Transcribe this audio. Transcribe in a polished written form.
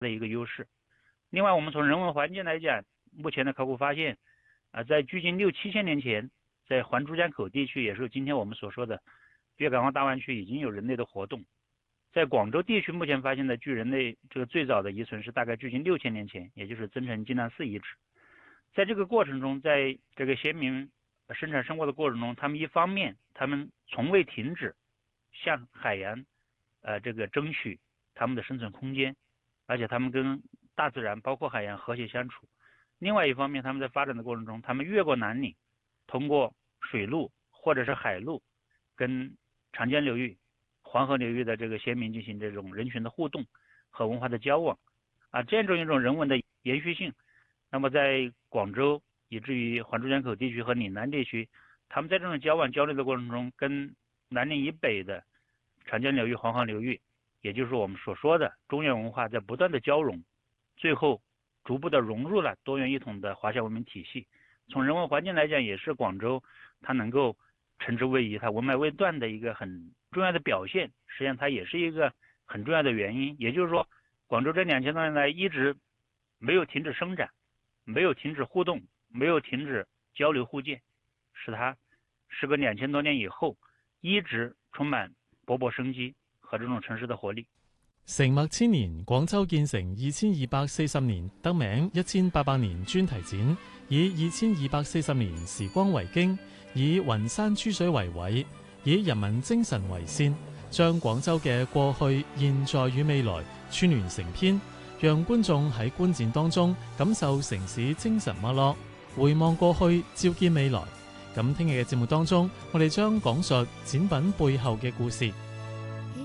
的一个优势。另外，我们从人文环境来讲，目前的考古发现，在距今6、7千年前，在环珠江口地区，也是今天我们所说的粤港澳大湾区，已经有人类的活动。在广州地区，目前发现的距人类这个最早的遗存是大概距今6000年前，也就是增城金兰寺遗址。在这个过程中，在这个先民生产生活的过程中，他们一方面他们从未停止向海洋这个争取他们的生存空间，而且他们跟大自然包括海洋和谐相处。另外一方面，他们在发展的过程中，他们越过南岭，通过水路或者是海路，跟长江流域、黄河流域的这个先民进行这种人群的互动和文化的交往，这样一种人文的延续性。那么在广州以至于环珠江口地区和岭南地区，他们在这种交往交流的过程中，跟南岭以北的长江流域、黄河流域，也就是我们所说的中原文化在不断的交融，最后逐步的融入了多元一统的华夏文明体系。从人文环境来讲，也是广州它能够称之为以它文脉未断的一个很重要的表现。实际上它也是一个很重要的原因，也就是说广州这2000多年来一直没有停止生长，没有停止互动，没有停止交流互鉴，使它时隔2000多年以后一直充满勃勃生机和这种城市的活力。 成默千年，廣州建成2240年，得名1800年專題展，以2240年時光為經，以雲山珠水為緯，以人民精神為先，將廣州嘅過去、現在與未來串聯成篇，讓觀眾喺觀展當中感受城市精神脈絡，回望過去，照見未來。咁聽日嘅節目當中，我哋將講述展品背後嘅故事。